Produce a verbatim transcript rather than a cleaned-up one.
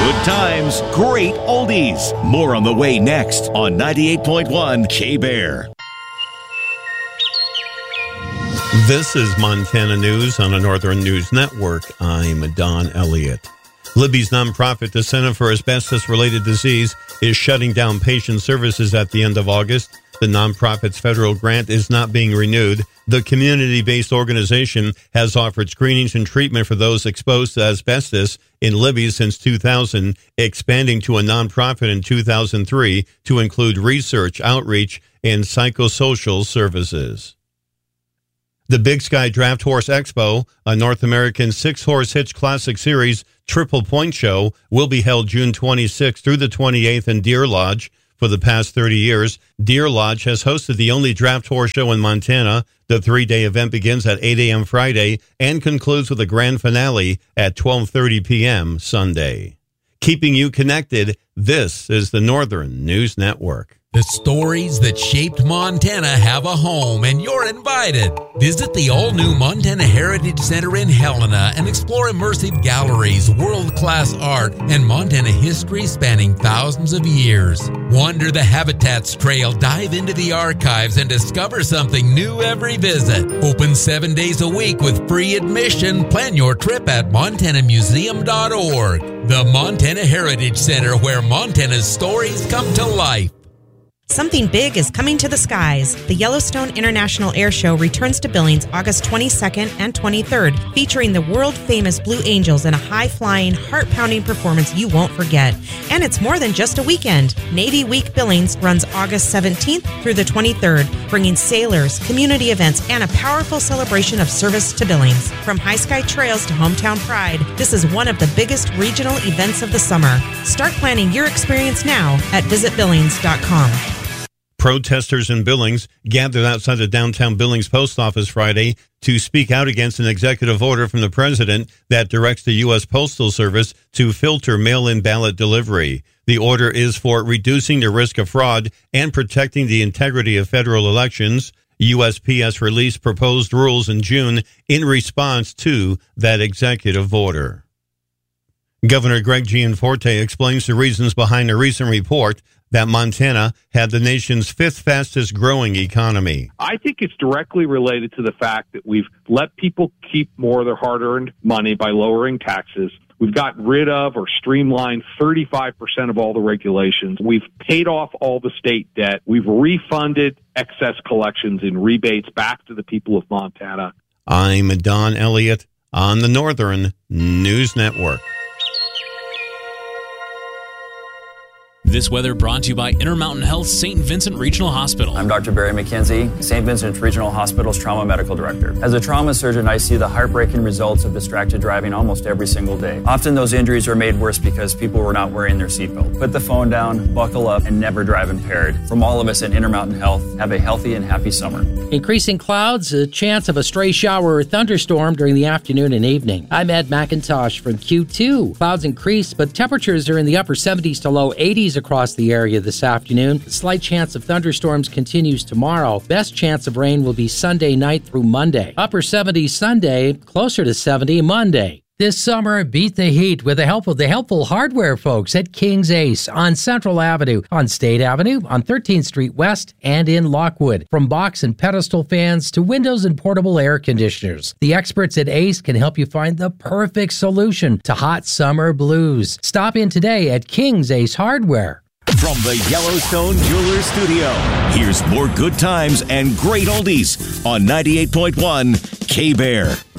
Good times, great oldies. More on the way next on ninety-eight point one K-Bear. This is Montana News on the Northern News Network. I'm Don Elliott. Libby's nonprofit, the Center for Asbestos-Related Disease, is shutting down patient services at the end of August. The nonprofit's federal grant is not being renewed. The community-based organization has offered screenings and treatment for those exposed to asbestos in Libby since two thousand, expanding to a nonprofit in two thousand three to include research, outreach, and psychosocial services. The Big Sky Draft Horse Expo, a North American six-horse hitch classic series triple point show, will be held June twenty-sixth through the twenty-eighth in Deer Lodge. For the past thirty years, Deer Lodge has hosted the only draft horse show in Montana. The three-day event begins at eight a.m. Friday and concludes with a grand finale at twelve thirty p.m. Sunday. Keeping you connected, this is the Northern News Network. The stories that shaped Montana have a home, and you're invited. Visit the all-new Montana Heritage Center in Helena and explore immersive galleries, world-class art, and Montana history spanning thousands of years. Wander the Habitats Trail, dive into the archives, and discover something new every visit. Open seven days a week with free admission. Plan your trip at montana museum dot org. The Montana Heritage Center, where Montana's stories come to life. Something big is coming to the skies. The Yellowstone International Air Show returns to Billings August twenty-second and twenty-third, featuring the world-famous Blue Angels in a high-flying, heart-pounding performance you won't forget. And it's more than just a weekend. Navy Week Billings runs August seventeenth through the twenty-third, bringing sailors, community events, and a powerful celebration of service to Billings. From high sky trails to hometown pride, this is one of the biggest regional events of the summer. Start planning your experience now at visit billings dot com. Protesters in Billings gathered outside the downtown Billings post office Friday to speak out against an executive order from the president that directs the U S Postal Service to filter mail-in ballot delivery. The order is for reducing the risk of fraud and protecting the integrity of federal elections. U S P S released proposed rules in June in response to that executive order. Governor Greg Gianforte explains the reasons behind a recent report that Montana had the nation's fifth fastest growing economy. I think it's directly related to the fact that we've let people keep more of their hard-earned money by lowering taxes. We've gotten rid of or streamlined thirty-five percent of all the regulations. We've paid off all the state debt. We've refunded excess collections and rebates back to the people of Montana. I'm Don Elliott on the Northern News Network. This weather brought to you by Intermountain Health Saint Vincent Regional Hospital. I'm Doctor Barry McKenzie, Saint Vincent Regional Hospital's Trauma Medical Director. As a trauma surgeon, I see the heartbreaking results of distracted driving almost every single day. Often those injuries are made worse because people were not wearing their seatbelt. Put the phone down, buckle up, and never drive impaired. From all of us at Intermountain Health, have a healthy and happy summer. Increasing clouds, a chance of a stray shower or thunderstorm during the afternoon and evening. I'm Ed McIntosh from Q two. Clouds increase, but temperatures are in the upper seventies to low eighties across the area this afternoon. Slight chance of thunderstorms continues tomorrow. Best chance of rain will be Sunday night through Monday. Upper seventies Sunday, closer to seventy Monday. This summer, beat the heat with the help of the helpful hardware folks at King's Ace on Central Avenue, on State Avenue, on thirteenth Street West, and in Lockwood. From box and pedestal fans to windows and portable air conditioners, the experts at Ace can help you find the perfect solution to hot summer blues. Stop in today at King's Ace Hardware. From the Yellowstone Jewelers Studio, here's more good times and great oldies on ninety-eight point one K-Bear.